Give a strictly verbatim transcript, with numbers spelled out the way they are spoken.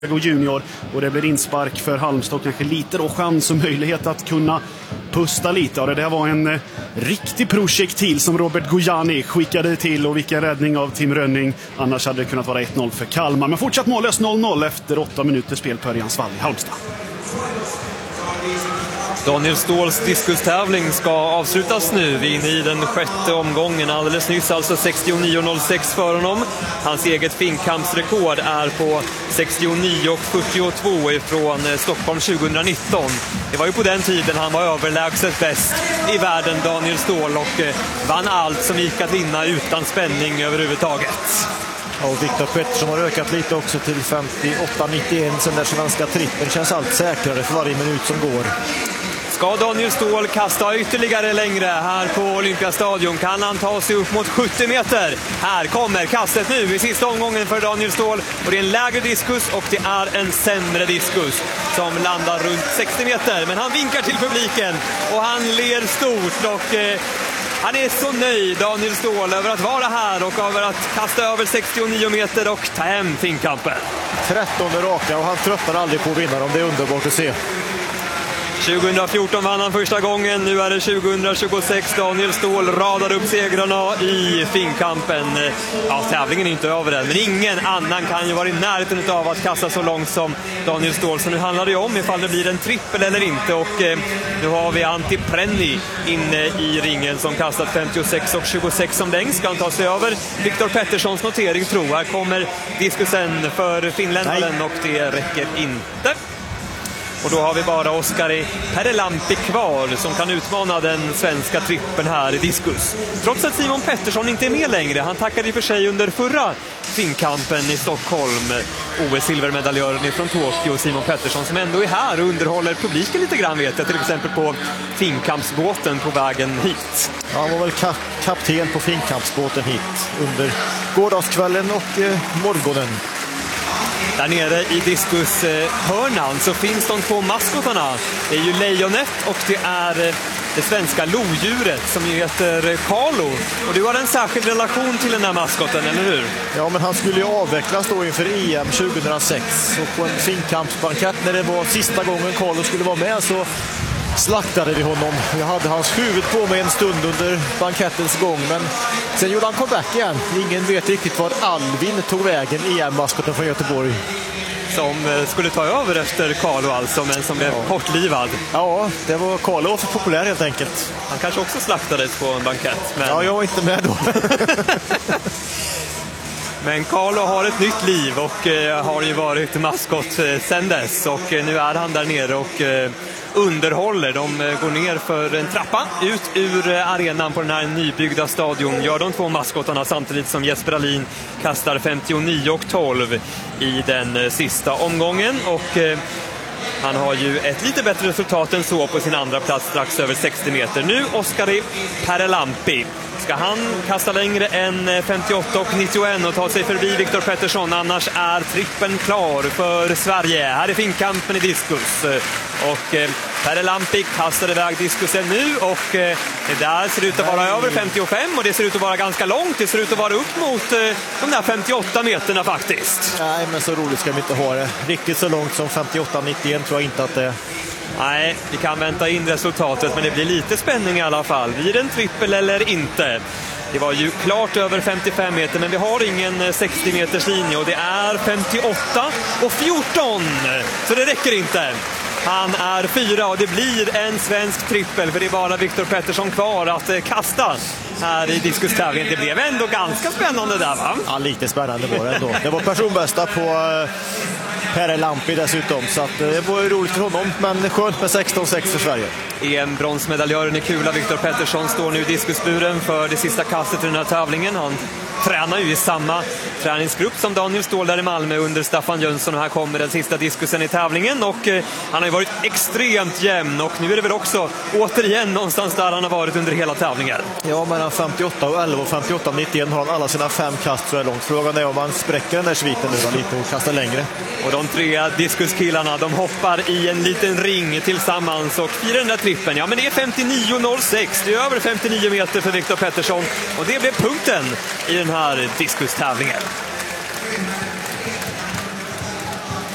Junior, och det blir inspark för Halmstad och kanske lite då chans och möjlighet att kunna pusta lite. Ja, det här var en eh, riktig projektil som Robert Gojani skickade till, och vilken räddning av Tim Rönning. Annars hade det kunnat vara ett noll för Kalmar, men fortsatt mållös noll noll efter åtta minuter spel på Örjansvall i Halmstad. Daniel Ståhls diskustävling ska avslutas nu. Vi är inne i den sjätte omgången. Alldeles nyss alltså sextionio noll sex för honom. Hans eget finkampsrekord är på sextionio fyrtiotvå ifrån Stockholm tjugonitton. Det var ju på den tiden han var överlägset bäst i världen, Daniel Ståhl, och vann allt som gick att vinna utan spänning överhuvudtaget. Och Viktor Pettersson har ökat lite också till femtioåtta nittioen. Sen där svenska trippen känns allt säkrare för varje minut som går. Ska Daniel Ståhl kasta ytterligare längre här på Olympiastadion? Kan han ta sig upp mot sjuttio meter? Här kommer kastet nu i sista omgången för Daniel Ståhl. Och det är en lägre diskus och det är en sämre diskus som landar runt sextio meter. Men han vinkar till publiken och han ler stort och... Eh, Han är så nöjd, Daniel Ståhl, över att vara här och över att kasta över sextionio meter och ta hem finkampen. trettonde raka, och han tröttar aldrig på att vinna dem. Det är underbart att se. tjugohundrafjorton vann han första gången, nu är det tjugohundratjugosex. Daniel Ståhl radar upp segrarna i finkampen. Ja, tävlingen är inte över än, men ingen annan kan ju vara i närheten av att kasta så långt som Daniel Ståhl. Så nu handlar det om ifall det blir en trippel eller inte, och eh, nu har vi Antti Prenni inne i ringen som kastat femtiosex och tjugosex som längst. Ska han ta sig över Viktor Petterssons notering, tror jag. Här kommer diskusen för finländaren och det räcker inte. Och då har vi bara Oskari Perelampi kvar som kan utmana den svenska trippen här i diskus. Trots att Simon Pettersson inte är med längre. Han tackade i för sig under förra finkampen i Stockholm. O S-silvermedaljören från Tokyo, Simon Pettersson, som ändå är här och underhåller publiken lite grann, vet jag. Till exempel på finkampsbåten på vägen hit. Ja, han var väl ka- kapten på finkampsbåten hit under gårdagskvällen och eh, morgonen. Där nere i diskushörnan så finns de två maskotarna. Det är ju lejonet och det är det svenska lodjuret som heter Carlo. Och du har en särskild relation till den här maskoten, eller hur? Ja, men han skulle ju avvecklas då inför E M tjugohundrasex. Och på en finkampsbankett när det var sista gången Carlo skulle vara med så slaktade vi honom. Jag hade hans huvud på mig en stund under bankettens gång, men sen gjorde han comeback igen. Ingen vet riktigt var Alvin tog vägen, E M-maskoten från Göteborg. Som skulle ta över efter Carlo alltså, men som blev ja. kortlivad. Ja, det var Carlo var för populär helt enkelt. Han kanske också slaktades på en bankett. Men... Ja, jag var inte med då. Men Carlo har ett nytt liv och eh, har ju varit maskot eh, sedan dess. Och eh, nu är han där nere och eh, underhåller. De eh, går ner för en trappa ut ur eh, arenan på den här nybyggda stadion. Gör de två maskotarna samtidigt som Jesper Alin kastar femtionio och tolv i den eh, sista omgången. Och... Eh, Han har ju ett lite bättre resultat än så på sin andra plats, strax över sextio meter. Nu Oskari Perelampi. Ska han kasta längre än femtioåtta och nittioen och ta sig förbi Viktor Pettersson? Annars är trippen klar för Sverige. Här är finkampen i diskus. Och eh, Perelampi kastar iväg diskusen nu. Och eh, det där ser ut att vara över femtiofem. Och det ser ut att vara ganska långt. Det ser ut att vara upp mot eh, de där femtioåtta meterna faktiskt. Nej, men så roligt ska vi inte ha det. Riktigt så långt som femtioåtta nittioen tror jag inte att det är. Nej, vi kan vänta in resultatet, men det blir lite spänning i alla fall. Blir det en trippel eller inte? Det var ju klart över femtiofem meter, men vi har ingen sextio meters linje och det är femtioåtta och fjorton. Så det räcker inte. Han är fyra och det blir en svensk trippel, för det är bara Viktor Pettersson kvar att kasta här i diskustävlingen. Det blev ändå ganska spännande där, va? Ja, lite spännande var det ändå. Det var personbästa på Perelampi dessutom, så att det var ju roligt för honom, men skönt med sexton sex för Sverige. E M-bronsmedaljören i kula Viktor Pettersson står nu i diskusburen för det sista kastet i den här tävlingen. Han tränar ju i samma träningsgrupp som Daniel Ståhl där i Malmö under Staffan Jönsson, och här kommer den sista diskusen i tävlingen, och eh, han har ju varit extremt jämn, och nu är det väl också återigen någonstans där han har varit under hela tävlingen. Ja, mellan femtioåtta och elva och femtioåtta nittioen har han alla sina fem kast så är långt. Frågan är om han spräcker den där sviten nu lite och kastar längre. Och de tre diskuskillarna, de hoppar i en liten ring tillsammans och firar den där trippen. Ja, men det är femtionio noll sex. Det är över femtionio meter för Viktor Pettersson, och det blev punkten i den här diskustävlingen.